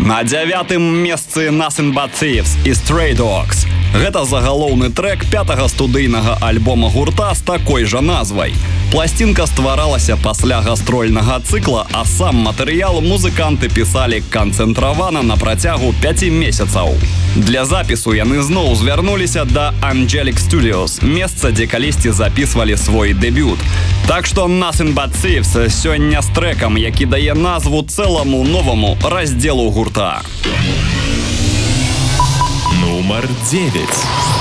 На 9-м месцы Nothing But Thieves і Stray Dogs. Гэта загалоўны трэк 5-го студыйнага альбома гурта з такой жа назвай. Пласцінка стваралася пасля гастрольнага цыкла, а сам матэрыял музыканты пісалі канцэнтравана на працягу 5 месяцаў. Для запісу яны зноў звярнуліся да Angelic Studios, месца, дзе калісьці запісвалі свой дэбют. Так што Nothing But Thieves сёння з трэкам, які дае назву цэламу новаму раздзелу гурта. Нумар 9.